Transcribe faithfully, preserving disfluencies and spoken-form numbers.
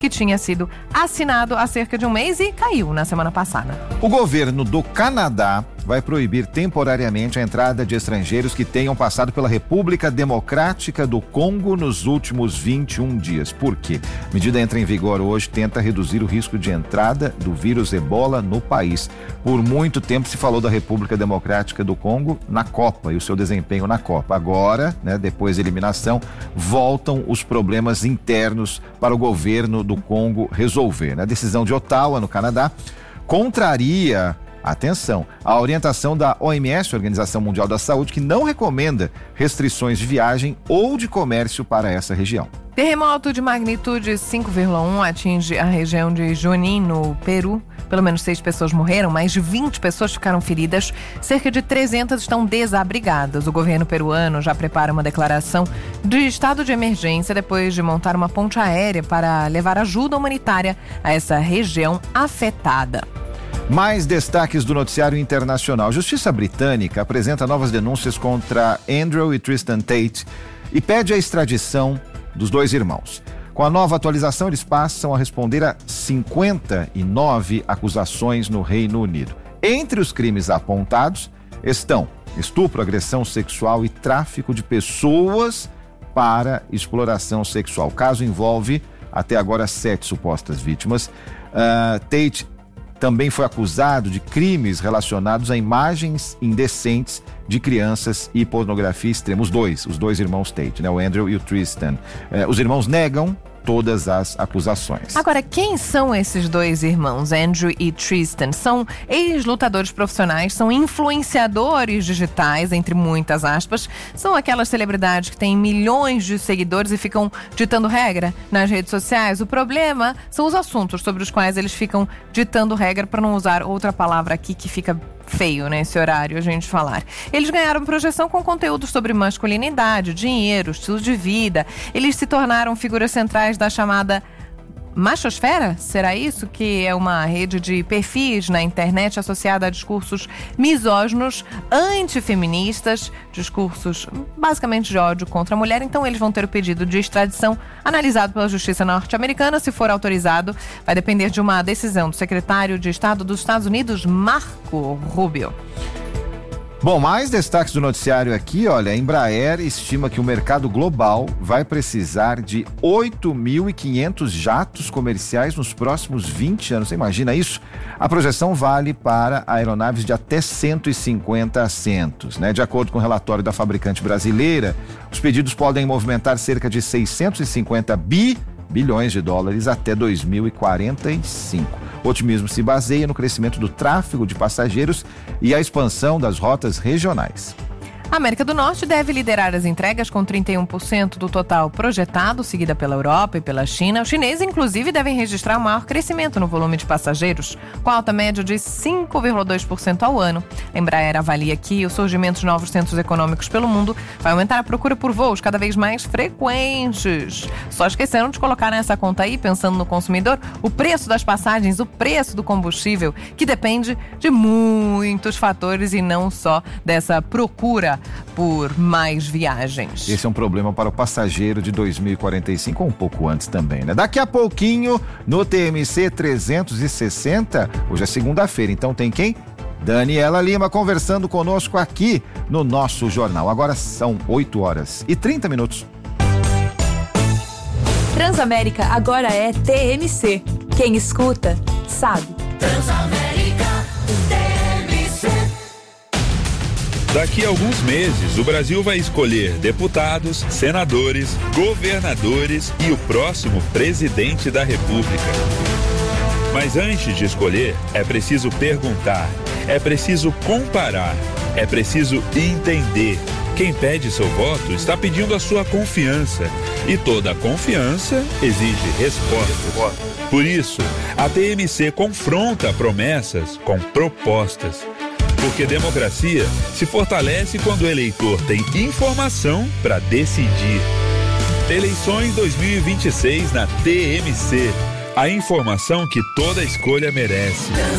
que tinha sido assinado há cerca de um mês e caiu na semana passada. O governo do Canadá vai proibir temporariamente a entrada de estrangeiros que tenham passado pela República Democrática do Congo nos últimos vinte e um dias. Por quê? A medida entra em vigor hoje, tenta reduzir o risco de entrada do vírus Ebola no país. Por muito tempo se falou da República Democrática do Congo na Copa e o seu desempenho na Copa. Agora, né, depois da eliminação, voltam os problemas internos para o governo do Congo resolver. A decisão de Ottawa, no Canadá, contraria, atenção, a orientação da O M S, Organização Mundial da Saúde, que não recomenda restrições de viagem ou de comércio para essa região. Terremoto de magnitude cinco vírgula um atinge a região de Junín, no Peru. Pelo menos seis pessoas morreram, mais de vinte pessoas ficaram feridas, cerca de trezentas estão desabrigadas. O governo peruano já prepara uma declaração de estado de emergência depois de montar uma ponte aérea para levar ajuda humanitária a essa região afetada. Mais destaques do noticiário internacional. A Justiça Britânica apresenta novas denúncias contra Andrew e Tristan Tate e pede a extradição dos dois irmãos. Com a nova atualização, eles passam a responder a cinquenta e nove acusações no Reino Unido. Entre os crimes apontados estão estupro, agressão sexual e tráfico de pessoas para exploração sexual. O caso envolve até agora sete supostas vítimas. Uh, Tate também foi acusado de crimes relacionados a imagens indecentes de crianças e pornografia extrema. Os dois, os dois irmãos Tate, né? O Andrew e o Tristan. Eh, os irmãos negam todas as acusações. Agora, quem são esses dois irmãos, Andrew e Tristan? São ex-lutadores profissionais, são influenciadores digitais, entre muitas aspas. São aquelas celebridades que têm milhões de seguidores e ficam ditando regra nas redes sociais. O problema são os assuntos sobre os quais eles ficam ditando regra, para não usar outra palavra aqui que fica feio nesse horário a gente falar. Eles ganharam projeção com conteúdos sobre masculinidade, dinheiro, estilo de vida. Eles se tornaram figuras centrais da chamada machosfera? Será isso? Que é uma rede de perfis na internet associada a discursos misóginos, antifeministas, discursos basicamente de ódio contra a mulher. Então eles vão ter o pedido de extradição analisado pela Justiça norte-americana. Se for autorizado, vai depender de uma decisão do secretário de Estado dos Estados Unidos, Marco Rubio. Bom, mais destaques do noticiário aqui, olha, a Embraer estima que o mercado global vai precisar de oito mil e quinhentos jatos comerciais nos próximos vinte anos. Você imagina isso? A projeção vale para aeronaves de até cento e cinquenta assentos, né? De acordo com o relatório da fabricante brasileira, os pedidos podem movimentar cerca de seiscentos e cinquenta bilhões de dólares até dois mil e quarenta e cinco. O otimismo se baseia no crescimento do tráfego de passageiros e a expansão das rotas regionais. A América do Norte deve liderar as entregas com trinta e um por cento do total projetado, seguida pela Europa e pela China. Os chineses, inclusive, devem registrar um maior crescimento no volume de passageiros, com alta média de cinco vírgula dois por cento ao ano. A Embraer avalia que o surgimento de novos centros econômicos pelo mundo vai aumentar a procura por voos cada vez mais frequentes. Só esqueceram de colocar nessa conta aí, pensando no consumidor, o preço das passagens, o preço do combustível, que depende de muitos fatores e não só dessa procura por mais viagens. Esse é um problema para o passageiro de dois mil e quarenta e cinco, ou um pouco antes também, né? Daqui a pouquinho, no T M C trezentos e sessenta, hoje é segunda-feira, então tem quem? Daniela Lima conversando conosco aqui no nosso jornal. Agora são oito horas e trinta minutos. Transamérica agora é T M C. Quem escuta, sabe. Transamérica, T M C. Daqui a alguns meses, o Brasil vai escolher deputados, senadores, governadores e o próximo presidente da República. Mas antes de escolher, é preciso perguntar, é preciso comparar, é preciso entender. Quem pede seu voto está pedindo a sua confiança. E toda confiança exige resposta. Por isso, a T M C confronta promessas com propostas. Porque democracia se fortalece quando o eleitor tem informação para decidir. Eleições dois mil e vinte e seis na T M C. A informação que toda escolha merece.